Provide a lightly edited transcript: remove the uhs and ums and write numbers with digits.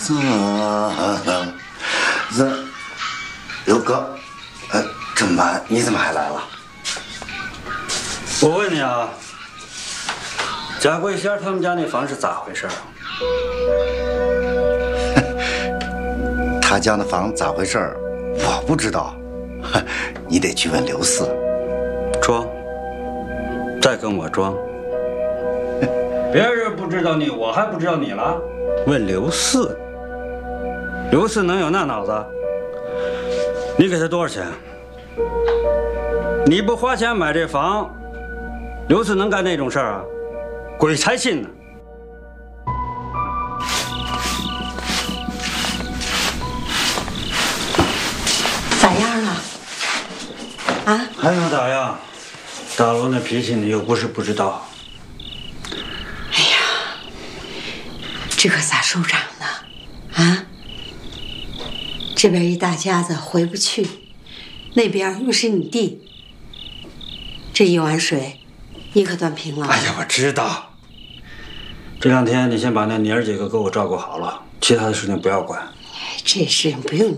刘哥，这么晚你怎么还来了？ 我问你啊，贾桂仙他们家那房是咋回事？ 他家的房咋回事？我不知道，你得去问刘四。 装，再跟我装。别人不知道你，我还不知道你了。问刘四，刘四能有那脑子？你给他多少钱？你不花钱买这房，刘四能干那种事儿啊？鬼才信呢！ 咋样了？啊？ 还能咋样？大罗那脾气你又不是不知道。 哎呀，这可咋收场呢？啊？这边一大家子回不去，那边又是你弟，这一碗水，你可端平了。 哎呀，我知道。这2天你先把那妮儿几个给我照顾好了，其他的事情不要管。 这事情不用